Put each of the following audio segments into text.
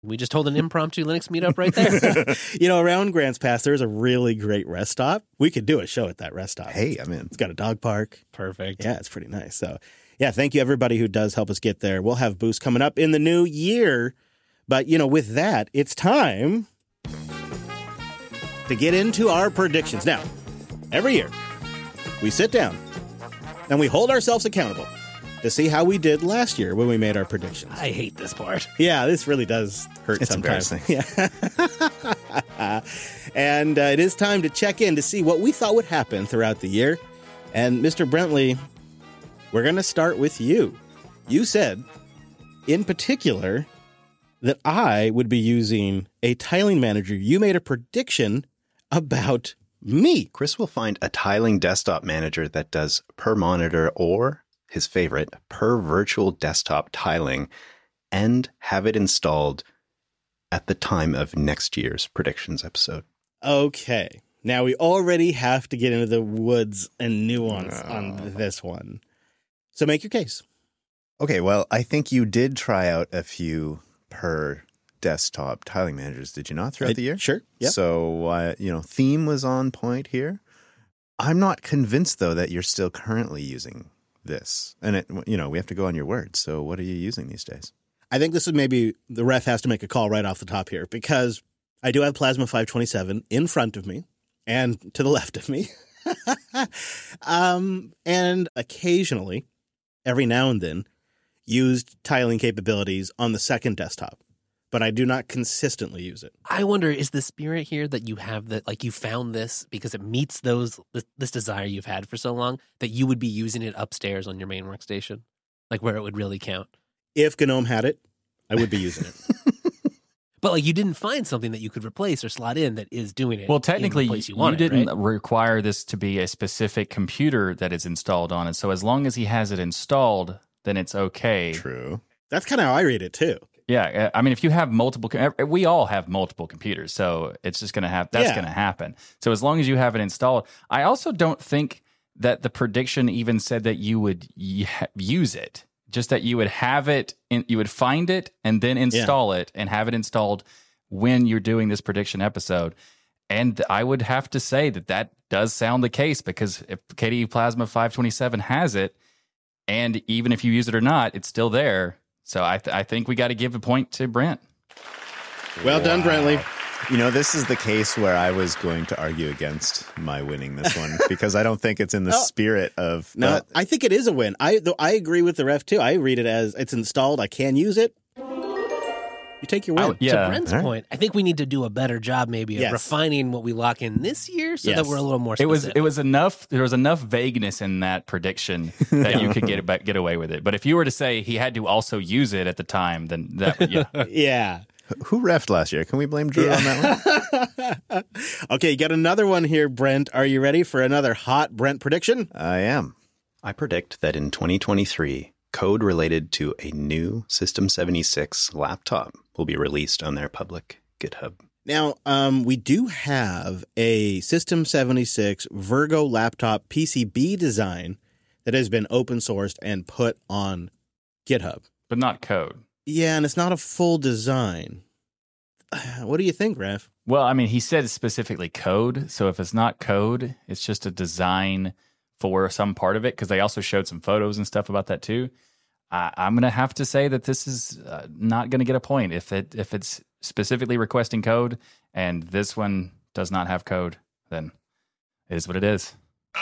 We just hold an impromptu Linux meetup right there. Around Grants Pass, there's a really great rest stop. We could do a show at that rest stop. Hey, I'm in. It's got a dog park. Perfect. Yeah, it's pretty nice. So, yeah, thank you, everybody who does help us get there. We'll have boosts coming up in the new year. But, with that, it's time to get into our predictions. Now, every year, we sit down and we hold ourselves accountable to see how we did last year when we made our predictions. I hate this part. Yeah, this really does hurt sometimes. Embarrassing. Yeah. And it is time to check in to see what we thought would happen throughout the year. And Mr. Brentley, we're going to start with you. You said, in particular, that I would be using a tiling manager. You made a prediction about me. Chris will find a tiling desktop manager that does per monitor or, his favorite, per virtual desktop tiling, and have it installed at the time of next year's predictions episode. Okay. Now we already have to get into the woods and nuance on this one. So make your case. Okay, well, I think you did try out a few per desktop tiling managers, did you not, throughout the year? Sure. Yep. So, theme was on point here. I'm not convinced, though, that you're still currently using this. And, we have to go on your word. So what are you using these days? I think this is maybe the ref has to make a call right off the top here because I do have Plasma 527 in front of me and to the left of me. And occasionally, every now and then, used tiling capabilities on the second desktop. But I do not consistently use it. I wonder, is the spirit here that you have that, like you found this because it meets this desire you've had for so long that you would be using it upstairs on your main workstation, like where it would really count? If GNOME had it, I would be using it. But like you didn't find something that you could replace or slot in that is doing it. Well, technically, in the place you want didn't right? require this to be a specific computer that is installed on it. So as long as he has it installed, then it's okay. True. That's kind of how I read it, too. Yeah, I mean, if you have multiple, we all have multiple computers, so it's just going to have, that's going to happen. So as long as you have it installed, I also don't think that the prediction even said that you would use it, just that you would have it, you would find it and then install it and have it installed when you're doing this prediction episode. And I would have to say that does sound the case because if KDE Plasma 527 has it, and even if you use it or not, it's still there. So I think we got to give a point to Brent. Well done, Brentley. This is the case where I was going to argue against my winning this one because I don't think it's in the spirit of... No, I think it is a win. I agree with the ref, too. I read it as it's installed. I can use it. You take your win. To Brent's point, I think we need to do a better job maybe of refining what we lock in this year so that we're a little more specific. It was enough. There was enough vagueness in that prediction that you could get away with it. But if you were to say he had to also use it at the time, then that yeah. Who refed last year? Can we blame Drew on that one? Okay, you got another one here, Brent. Are you ready for another hot Brent prediction? I am. I predict that in 2023, code related to a new System 76 laptop will be released on their public GitHub. Now, we do have a System 76 Virgo laptop PCB design that has been open sourced and put on GitHub. but not code. Yeah, and it's not a full design. What do you think, Raf? Well, I mean, he said specifically code. So if it's not code, it's just a design for some part of it, because they also showed some photos and stuff about that too. I'm going to have to say that this is not going to get a point. If it's specifically requesting code and this one does not have code, then it is what it is.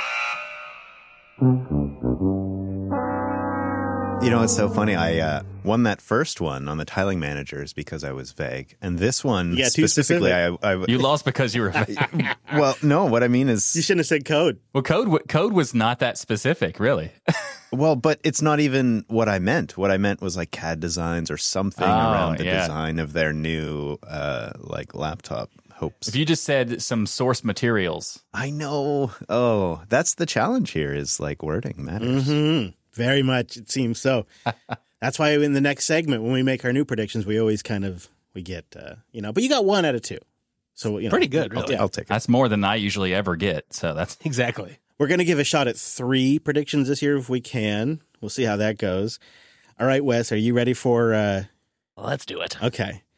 You know, it's so funny. I won that first one on the tiling managers because I was vague. And this one specifically, you lost because you were vague. Well, no, what I mean is... You shouldn't have said code. Well, code was not that specific, really. Well, but it's not even what I meant. What I meant was like CAD designs or something around the design of their new laptop hopes. If you just said some source materials. I know. Oh, that's the challenge here, is like wording matters. Mm-hmm. Very much, it seems so. That's why in the next segment, when we make our new predictions, we always we get, but you got 1 out of 2. So, pretty good, really. I'll take it. That's more than I usually ever get. So that's exactly. We're going to give a shot at 3 predictions this year if we can. We'll see how that goes. All right, Wes, are you ready for... Let's do it. Okay.